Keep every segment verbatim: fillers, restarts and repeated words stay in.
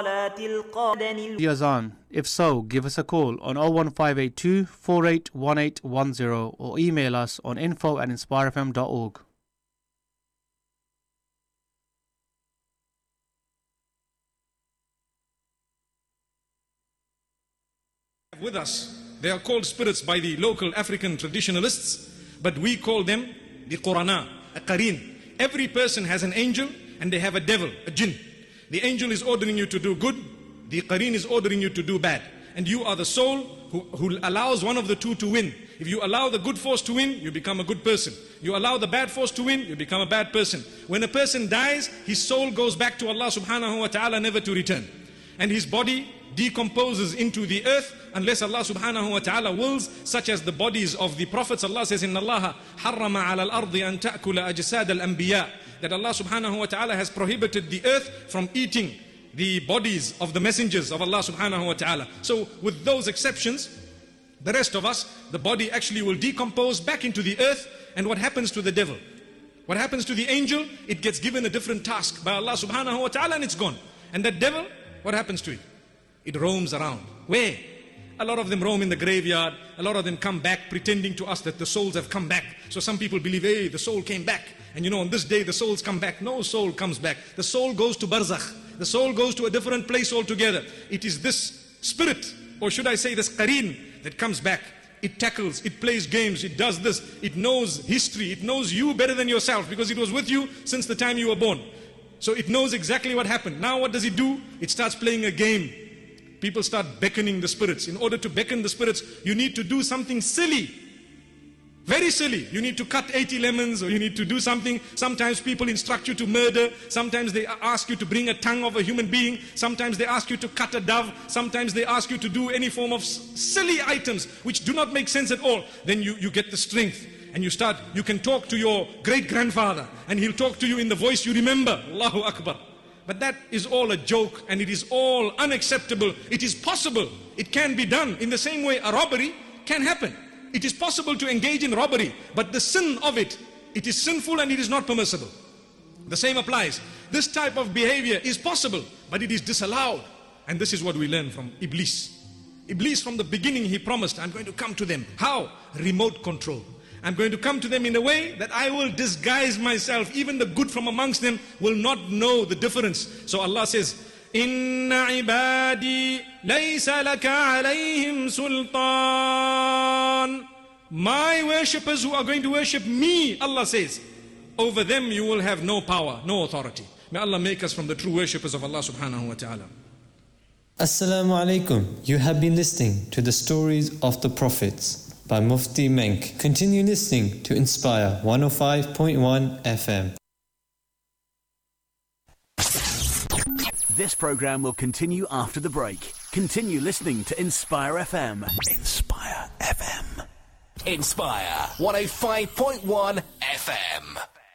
the azan? If so, give us a call on oh one five eight two, four eight one eight one zero or email us on info at inspire f m dot org. With us, they are called spirits by the local African traditionalists, but we call them the Qurana, a Qareen. Every person has an angel and they have a devil, a jinn. The angel is ordering you to do good, the Qareen is ordering you to do bad. And you are the soul who, who allows one of the two to win. If you allow the good force to win, you become a good person. You allow the bad force to win, you become a bad person. When a person dies, his soul goes back to Allah subhanahu wa ta'ala, never to return. And his body decomposes into the earth unless Allah subhanahu wa ta'ala wills, such as the bodies of the prophets. Allah says, Inna Allah harrama ala al-ardi an ta'kula ajsad al-anbiya, that Allah subhanahu wa ta'ala has prohibited the earth from eating the bodies of the messengers of Allah subhanahu wa ta'ala. So with those exceptions, the rest of us, the body actually will decompose back into the earth. And what happens to the devil? What happens to the angel? It gets given a different task by Allah subhanahu wa ta'ala and it's gone. And that devil, what happens to it? It roams around. Where? A lot of them roam in the graveyard. A lot of them come back pretending to us that the souls have come back. So some people believe, hey, the soul came back. And you know, on this day the souls come back. No soul comes back. The soul goes to barzakh. The soul goes to a different place altogether. It is this spirit, or should I say this qareen, that comes back. It tackles, it plays games, it does this. It knows history. It knows you better than yourself because it was with you since the time you were born. So it knows exactly what happened. Now what does it do? It starts playing a game. People start beckoning the spirits. In order to beckon the spirits, you need to do something silly. Very silly. You need to cut eighty lemons, or you need to do something. Sometimes people instruct you to murder. Sometimes they ask you to bring a tongue of a human being. Sometimes they ask you to cut a dove. Sometimes they ask you to do any form of silly items which do not make sense at all. Then you, you get the strength. And you start, you can talk to your great-grandfather and he'll talk to you in the voice you remember. Allahu Akbar. But that is all a joke and it is all unacceptable. It is possible. It can be done. In the same way, a robbery can happen. It is possible to engage in robbery, but the sin of it, it is sinful and it is not permissible. The same applies. This type of behavior is possible, but it is disallowed. And this is what we learn from Iblis. Iblis, from the beginning, he promised, I'm going to come to them. How? Remote control. I'm going to come to them in a way that I will disguise myself. Even the good from amongst them will not know the difference. So Allah says, Inna ibadi laysa laka alayhim sultan. My worshippers who are going to worship me, Allah says, over them you will have no power, no authority. May Allah make us from the true worshippers of Allah subhanahu wa ta'ala. Assalamu alaikum. You have been listening to the stories of the prophets by Mufti Menk. Continue listening to Inspire one oh five point one F M. This program will continue after the break. Continue listening to Inspire F M. Inspire F M. Inspire one oh five point one F M.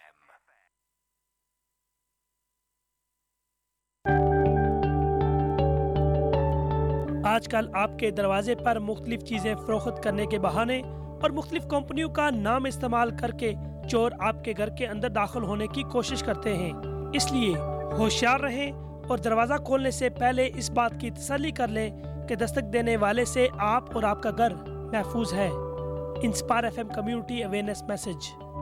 आजकल आपके दरवाजे पर मुख्तलिफ चीज़ें फ़रोख्त करने के बहाने और मुख्तलिफ कंपनियों का नाम इस्तेमाल करके चोर आपके घर के अंदर दाखिल होने की कोशिश करते हैं। इसलिए होशियार रहें और दरवाज़ा खोलने से पहले इस बात की तसल्ली कर लें कि दस्तक देने वाले से आप और आपका घर महफूज है। Inspire FM community awareness message.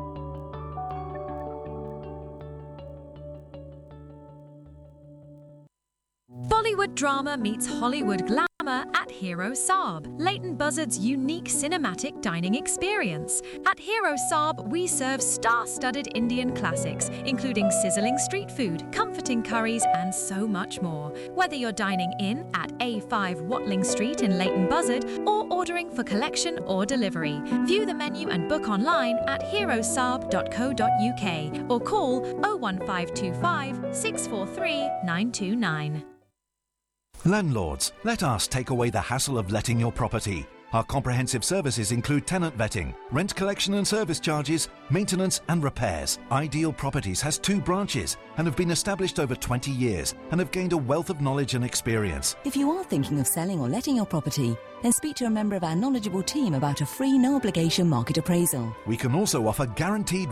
Bollywood drama meets Hollywood glamour at Hero Saab, Leighton Buzzard's unique cinematic dining experience. At Hero Saab, we serve star-studded Indian classics, including sizzling street food, comforting curries, and so much more. Whether you're dining in at A five Watling Street in Leighton Buzzard or ordering for collection or delivery, view the menu and book online at hero saab dot co dot uk or call oh one five two five, six four three, nine two nine. Landlords, let us take away the hassle of letting your property. Our comprehensive services include tenant vetting, rent collection and service charges, maintenance and repairs. Ideal Properties has two branches and have been established over twenty years and have gained a wealth of knowledge and experience. If you are thinking of selling or letting your property, then speak to a member of our knowledgeable team about a free, no-obligation market appraisal. We can also offer guaranteed